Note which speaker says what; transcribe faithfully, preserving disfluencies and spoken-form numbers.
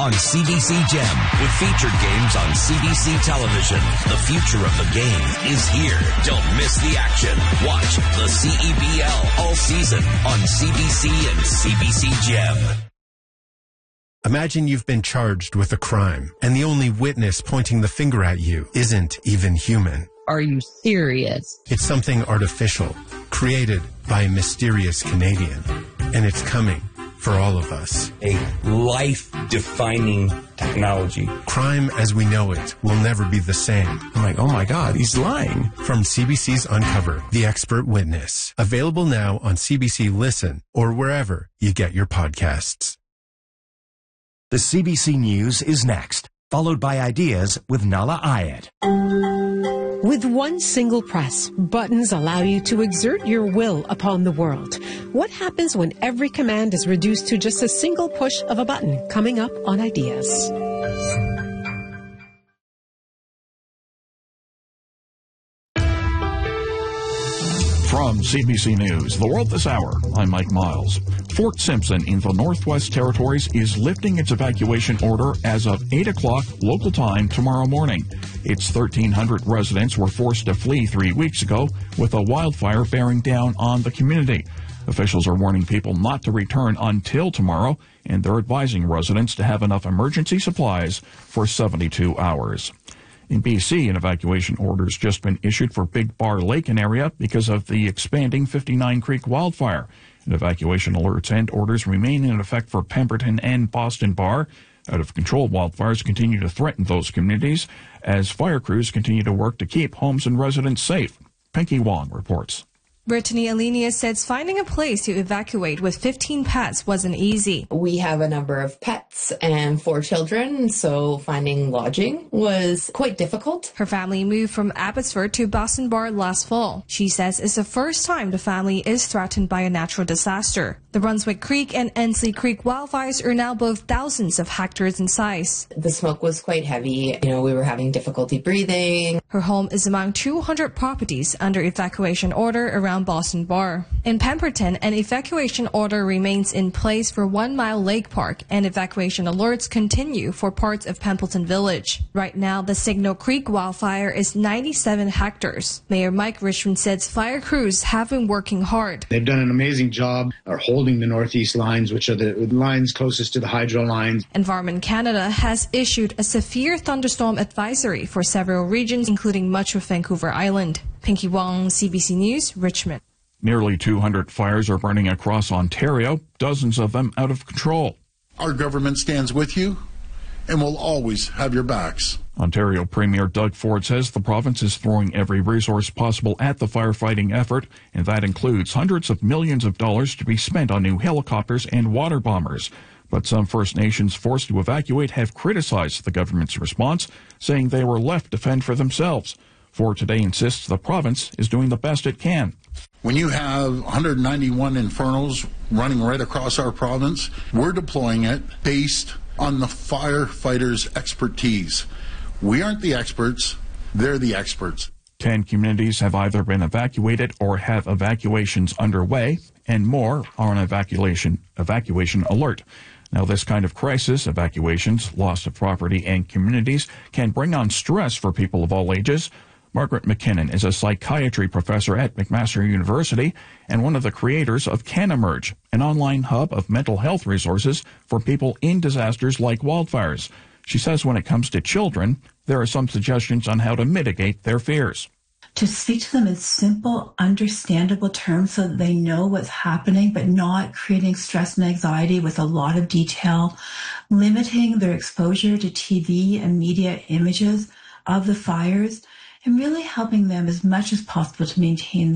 Speaker 1: on C B C Gem with featured games on C B C television. The future of the game is here. Don't miss the action. Watch the C E B L all season on C B C and C B C Gem.
Speaker 2: Imagine you've been charged with a crime, and the only witness pointing the finger at you isn't even human.
Speaker 3: Are you serious?
Speaker 2: It's something artificial, created by a mysterious Canadian, and it's coming for all of us.
Speaker 4: A life-defining technology.
Speaker 2: Crime as we know it will never be the same.
Speaker 5: I'm like, oh my God, he's lying.
Speaker 2: From C B C's Uncover, The Expert Witness. Available now on C B C Listen or wherever you get your podcasts.
Speaker 6: The C B C News is next, followed by Ideas with Nala Ayed.
Speaker 7: With one single press, buttons allow you to exert your will upon the world. What happens when every command is reduced to just a single push of a button? Coming up on Ideas.
Speaker 8: From C B C News, The World This Hour, I'm Mike Miles. Fort Simpson in the Northwest Territories is lifting its evacuation order as of eight o'clock local time tomorrow morning. Its thirteen hundred residents were forced to flee three weeks ago with a wildfire bearing down on the community. Officials are warning people not to return until tomorrow, and they're advising residents to have enough emergency supplies for seventy-two hours. In B C, an evacuation order has just been issued for Big Bar Lake and area because of the expanding fifty-nine Creek wildfire. And evacuation alerts and orders remain in effect for Pemberton and Boston Bar. Out-of-control wildfires continue to threaten those communities as fire crews continue to work to keep homes and residents safe. Pinky Wong reports.
Speaker 9: Brittany Alenia says finding a place to evacuate with fifteen pets wasn't easy.
Speaker 10: We have a number of pets and four children, so finding lodging was quite difficult.
Speaker 9: Her family moved from Abbotsford to Boston Bar last fall. She says it's the first time the family is threatened by a natural disaster. The Brunswick Creek and Ensley Creek wildfires are now both thousands of hectares in size.
Speaker 10: The smoke was quite heavy. You know, we were having difficulty breathing.
Speaker 9: Her home is among two hundred properties under evacuation order around Boston Bar. In Pemberton, an evacuation order remains in place for One Mile Lake Park, and evacuation alerts continue for parts of Templeton Village. Right now, the Signal Creek wildfire is ninety-seven hectares. Mayor Mike Richmond says fire crews have been working hard.
Speaker 11: They've done an amazing job of holding the northeast lines, which are the lines closest to the hydro lines.
Speaker 9: Environment Canada has issued a severe thunderstorm advisory for several regions, including much of Vancouver Island. Pinky Wong, C B C News, Richmond.
Speaker 8: Nearly two hundred fires are burning across Ontario, dozens of them out of control.
Speaker 12: Our government stands with you and will always have your backs.
Speaker 8: Ontario Premier Doug Ford says the province is throwing every resource possible at the firefighting effort, and that includes hundreds of millions of dollars to be spent on new helicopters and water bombers. But some First Nations forced to evacuate have criticized the government's response, saying they were left to fend for themselves. Ford today insists the province is doing the best it can.
Speaker 12: When you have one hundred ninety-one infernos running right across our province, we're deploying it based on the firefighters' expertise. We aren't the experts, they're the experts.
Speaker 8: Ten communities have either been evacuated or have evacuations underway, and more are on evacuation, evacuation alert. Now, this kind of crisis, evacuations, loss of property, and communities, can bring on stress for people of all ages. Margaret McKinnon is a psychiatry professor at McMaster University and one of the creators of CanEmerge, an online hub of mental health resources for people in disasters like wildfires. She says when it comes to children, there are some suggestions on how to mitigate their fears.
Speaker 13: To speak to them in simple, understandable terms so that they know what's happening, but not creating stress and anxiety with a lot of detail, limiting their exposure to T V and media images of the fires, and really helping them as much as possible to maintain